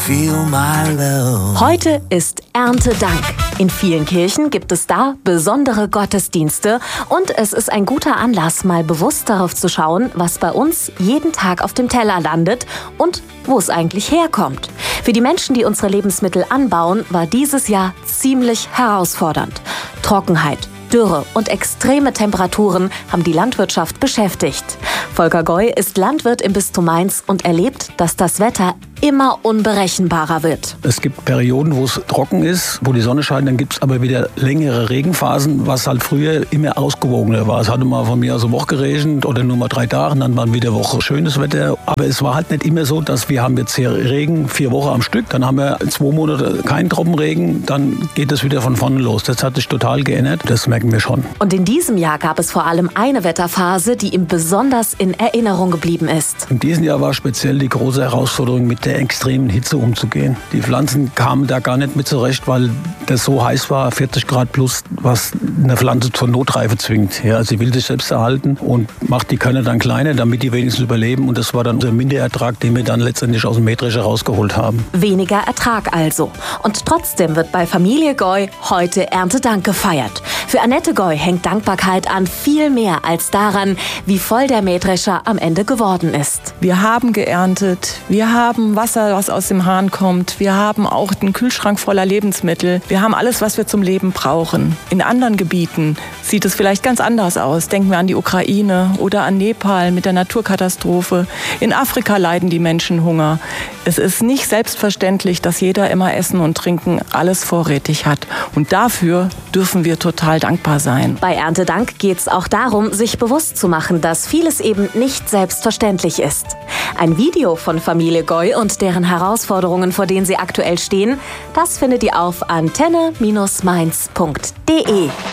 Feel my love. Heute ist Erntedank. In vielen Kirchen gibt es da besondere Gottesdienste und es ist ein guter Anlass, mal bewusst darauf zu schauen, was bei uns jeden Tag auf dem Teller landet und wo es eigentlich herkommt. Für die Menschen, die unsere Lebensmittel anbauen, war dieses Jahr ziemlich herausfordernd. Trockenheit, Dürre und extreme Temperaturen haben die Landwirtschaft beschäftigt. Volker Goy ist Landwirt im Bistum Mainz und erlebt, dass das Wetter immer unberechenbarer wird. Es gibt Perioden, wo es trocken ist, wo die Sonne scheint, dann gibt es aber wieder längere Regenphasen, was halt früher immer ausgewogener war. Es hatte mal von mir aus eine Woche geregnet oder nur mal 3 Tage, dann waren wieder Woche schönes Wetter. Aber es war halt nicht immer so, dass wir haben jetzt hier Regen 4 Wochen am Stück, dann haben wir 2 Monate keinen Tropfenregen, dann geht es wieder von vorne los. Das hat sich total geändert, das merken wir schon. Und in diesem Jahr gab es vor allem eine Wetterphase, die ihm besonders in Erinnerung geblieben ist. In diesem Jahr war speziell die große Herausforderung, mit der extremen Hitze umzugehen. Die Pflanzen kamen da gar nicht mit zurecht, weil das so heiß war, 40 Grad plus, was eine Pflanze zur Notreife zwingt. Ja, sie will sich selbst erhalten und macht die Körner dann kleiner, damit die wenigstens überleben. Und das war dann unser Minderertrag, den wir dann letztendlich aus dem Mähdrescher rausgeholt haben. Weniger Ertrag also. Und trotzdem wird bei Familie Goy heute Erntedank gefeiert. Für Annette Goy hängt Dankbarkeit an viel mehr als daran, wie voll der Mähdrescher am Ende geworden ist. Wir haben geerntet, wir haben Wasser, was aus dem Hahn kommt, wir haben auch einen Kühlschrank voller Lebensmittel, wir haben alles, was wir zum Leben brauchen. In anderen Gebieten sieht es vielleicht ganz anders aus. Denken wir an die Ukraine oder an Nepal mit der Naturkatastrophe. In Afrika leiden die Menschen Hunger. Es ist nicht selbstverständlich, dass jeder immer Essen und Trinken alles vorrätig hat. Und dafür dürfen wir total dankbar sein. Bei Erntedank geht es auch darum, sich bewusst zu machen, dass vieles eben nicht selbstverständlich ist. Ein Video von Familie Goy und deren Herausforderungen, vor denen sie aktuell stehen, das findet ihr auf antenne-mainz.de.